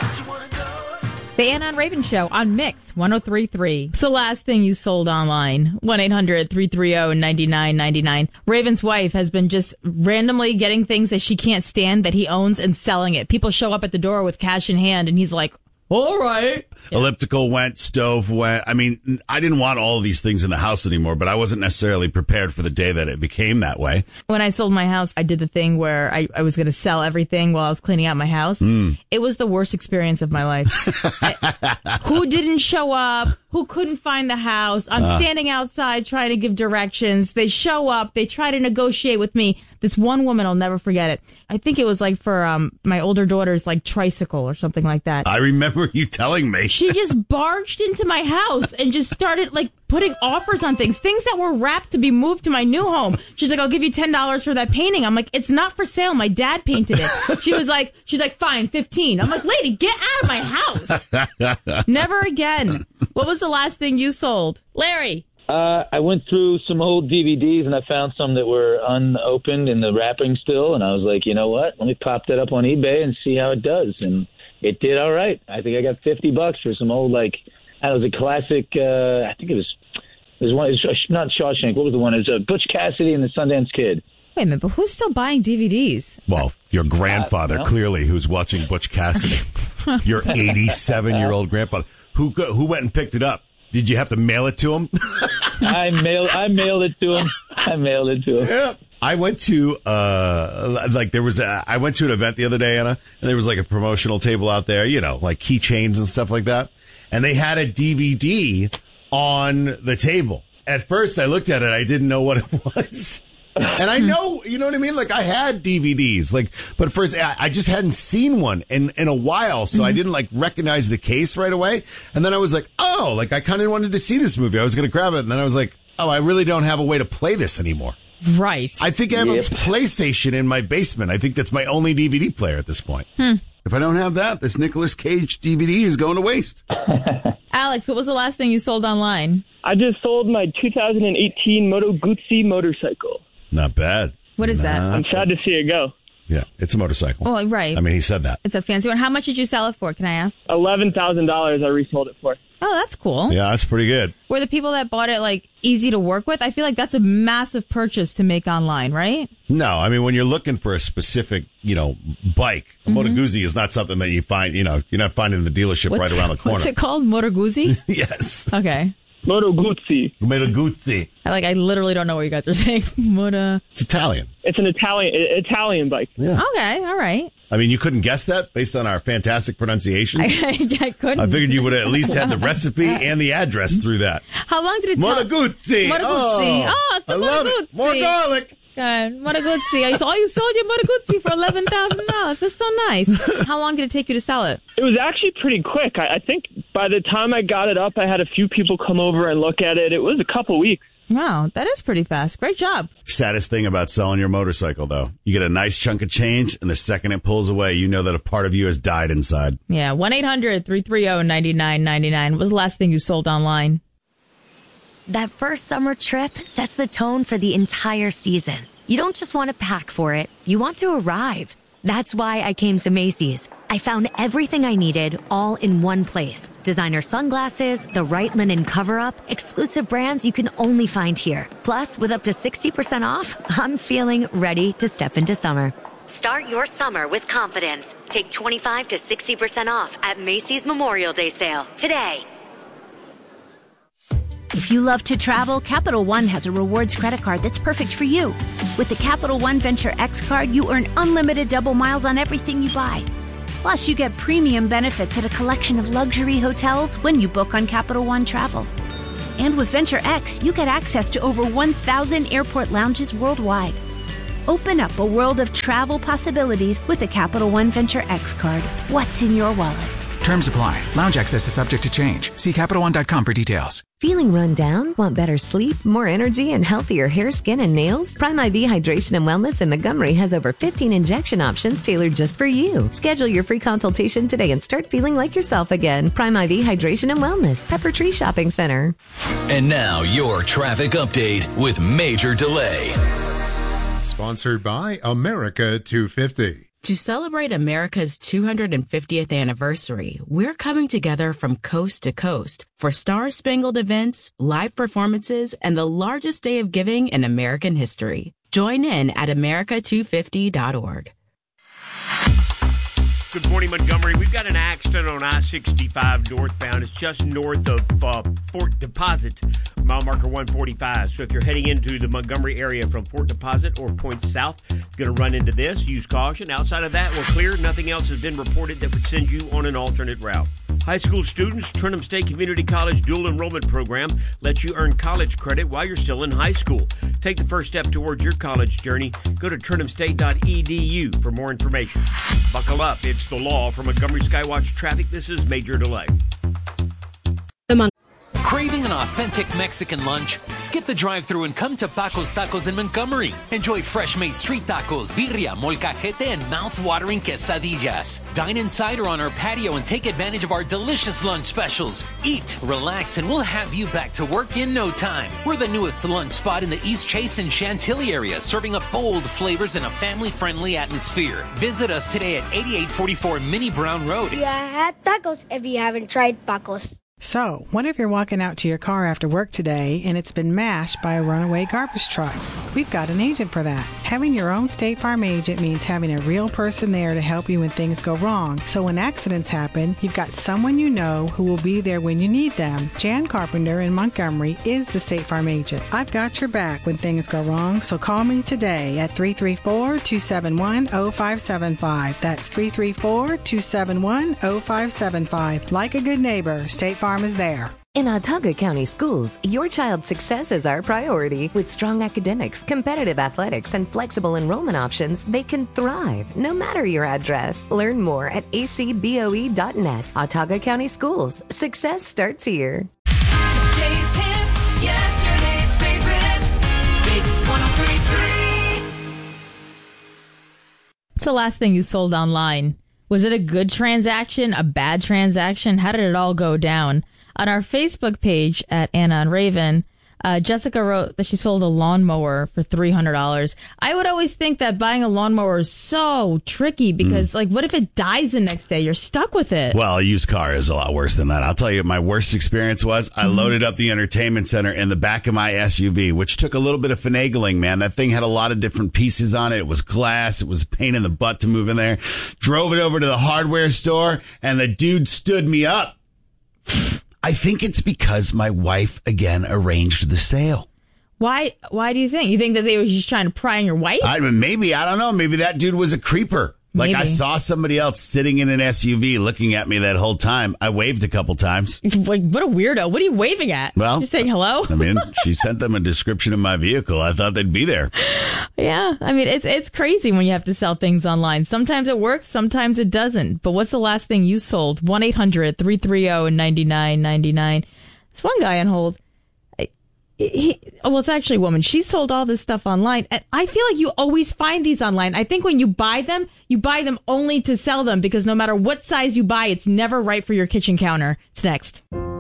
The Anna and Raven Show on Mix 103.3. It's the last thing you sold online. 1-800-330-9999. Raven's wife has been just randomly getting things that she can't stand that he owns and selling it. People show up at the door with cash in hand, and he's like, all right. Yeah. Elliptical went, stove went. I mean, I didn't want all of these things in the house anymore, but I wasn't necessarily prepared for the day that it became that way. When I sold my house, I did the thing where I was going to sell everything while I was cleaning out my house. It was the worst experience of my life. Who didn't show up? Who couldn't find the house? I'm standing outside trying to give directions. They show up. They try to negotiate with me. This one woman, I'll never forget it. I think it was like for my older daughter's like tricycle or something like that. I remember you telling me. She just barged into my house and just started like putting offers on things that were wrapped to be moved to my new home. She's like, I'll give you $10 for that painting. I'm like, it's not for sale. My dad painted it. She's like, fine, 15. I'm like, lady, get out of my house. Never again. What was the last thing you sold? Larry. I went through some old DVDs and I found some that were unopened in the wrapping still. And I was like, you know what? Let me pop that up on eBay and see how it does. And it did all right. I think I got $50 for some old, like, it was a classic. I think it was one. It was not Shawshank. What was the one? It was Butch Cassidy and the Sundance Kid. Wait a minute, but who's still buying DVDs? Well, your grandfather, clearly, who's watching Butch Cassidy. Your 87-year-old grandfather. Who went and picked it up? Did you have to mail it to him? I mailed it to him. Yeah. I went to I went to an event the other day, Anna, and there was like a promotional table out there, you know, like keychains and stuff like that. And they had a DVD on the table. At first I looked at it, I didn't know what it was. And I know, you know what I mean? Like I had DVDs, but first I just hadn't seen one in a while. So I didn't recognize the case right away. And then I was like, oh, I kind of wanted to see this movie. I was going to grab it. And then I was like, oh, I really don't have a way to play this anymore. Right. I think I have a PlayStation in my basement. I think that's my only DVD player at this point. If I don't have that, this Nicolas Cage DVD is going to waste. Alex, what was the last thing you sold online? I just sold my 2018 Moto Guzzi motorcycle. Not bad. What is that? I'm sad to see it go. Yeah, it's a motorcycle. Oh, right. I mean, he said that. It's a fancy one. How much did you sell it for, can I ask? $11,000 I resold it for. Oh, that's cool. Yeah, that's pretty good. Were the people that bought it, easy to work with? I feel like that's a massive purchase to make online, right? No, I mean, when you're looking for a specific, bike, a Moto Guzzi is not something that you find, you're not finding in the dealership right around the corner. What's it called? Moto Guzzi? Yes. Okay. Moto Guzzi. Moto Guzzi. I literally don't know what you guys are saying. It's Italian. It's an Italian bike. Yeah. Okay, all right. I mean, you couldn't guess that based on our fantastic pronunciation. I couldn't. I figured you would have at least had the recipe and the address through that. How long did it take? Moto Guzzi. Moto Guzzi. Oh, it's the Moto Guzzi. More garlic. God, Moto Guzzi. You sold your Moto Guzzi for $11,000. That's so nice. How long did it take you to sell it? It was actually pretty quick. I think by the time I got it up, I had a few people come over and look at it. It was a couple weeks. Wow, that is pretty fast. Great job. Saddest thing about selling your motorcycle, though, you get a nice chunk of change, and the second it pulls away, you know that a part of you has died inside. Yeah, 1-800-330-9999. What was the last thing you sold online? That first summer trip sets the tone for the entire season. You don't just want to pack for it, you want to arrive. That's why I came to Macy's. I found everything I needed all in one place. Designer sunglasses, the right linen cover-up, exclusive brands you can only find here. Plus, with up to 60% off, I'm feeling ready to step into summer. Start your summer with confidence. Take 25 to 60% off at Macy's Memorial Day sale today. If you love to travel, Capital One has a rewards credit card that's perfect for you. With the Capital One Venture X card, you earn unlimited double miles on everything you buy. Plus, you get premium benefits at a collection of luxury hotels when you book on Capital One Travel. And with Venture X, you get access to over 1,000 airport lounges worldwide. Open up a world of travel possibilities with the Capital One Venture X card. What's in your wallet? Terms apply. Lounge access is subject to change. See CapitalOne.com for details. Feeling run down? Want better sleep, more energy, and healthier hair, skin, and nails? Prime IV Hydration and Wellness in Montgomery has over 15 injection options tailored just for you. Schedule your free consultation today and start feeling like yourself again. Prime IV Hydration and Wellness, Pepper Tree Shopping Center. And now your traffic update with Major Delay. Sponsored by America 250. To celebrate America's 250th anniversary, we're coming together from coast to coast for star-spangled events, live performances, and the largest day of giving in American history. Join in at America250.org. Good morning, Montgomery. We've got an accident on I-65 northbound. It's just north of Fort Deposit, mile marker 145. So if you're heading into the Montgomery area from Fort Deposit or points south, you're going to run into this. Use caution. Outside of that, we're clear. Nothing else has been reported that would send you on an alternate route. High school students, Trenton State Community College dual enrollment program lets you earn college credit while you're still in high school. Take the first step towards your college journey. Go to TrenthamState.edu for more information. Buckle up. It's the law. For Montgomery Skywatch Traffic, this is Major Delay. Craving an authentic Mexican lunch? Skip the drive-thru and come to Paco's Tacos in Montgomery. Enjoy fresh-made street tacos, birria, molcajete, and mouth-watering quesadillas. Dine inside or on our patio and take advantage of our delicious lunch specials. Eat, relax, and we'll have you back to work in no time. We're the newest lunch spot in the East Chase and Chantilly area, serving up bold flavors in a family-friendly atmosphere. Visit us today at 8844 Minnie Brown Road. You had tacos if you haven't tried Paco's. So, what if you're walking out to your car after work today and it's been mashed by a runaway garbage truck? We've got an agent for that. Having your own State Farm agent means having a real person there to help you when things go wrong. So when accidents happen, you've got someone you know who will be there when you need them. Jan Carpenter in Montgomery is the State Farm agent. I've got your back when things go wrong, so call me today at 334-271-0575. That's 334-271-0575. Like a good neighbor, State Farm is there. In Autauga County Schools, your child's success is our priority. With strong academics, competitive athletics, and flexible enrollment options, they can thrive no matter your address. Learn more at acboe.net. Autauga County Schools. Success starts here. Today's hits, yesterday's favorites. Mix 103.3. What's the last thing you sold online? Was it a good transaction, a bad transaction? How did it all go down? On our Facebook page at Anna and Raven, Jessica wrote that she sold a lawnmower for $300. I would always think that buying a lawnmower is so tricky because, what if it dies the next day? You're stuck with it. Well, a used car is a lot worse than that. I'll tell you what my worst experience was. I loaded up the entertainment center in the back of my SUV, which took a little bit of finagling, man. That thing had a lot of different pieces on it. It was glass. It was a pain in the butt to move in there. Drove it over to the hardware store, and the dude stood me up. I think it's because my wife, again, arranged the sale. Why do you think? You think that they were just trying to pry on your wife? Maybe. I don't know. Maybe that dude was a creeper. Maybe. I saw somebody else sitting in an SUV looking at me that whole time. I waved a couple times. What a weirdo. What are you waving at? Well, just saying hello? She sent them a description of my vehicle. I thought they'd be there. Yeah. It's crazy when you have to sell things online. Sometimes it works, sometimes it doesn't. But what's the last thing you sold? 1-800-330-9999. There's one guy on hold. It's actually a woman. She sold all this stuff online. And I feel like you always find these online. I think when you buy them only to sell them because no matter what size you buy, it's never right for your kitchen counter. It's next.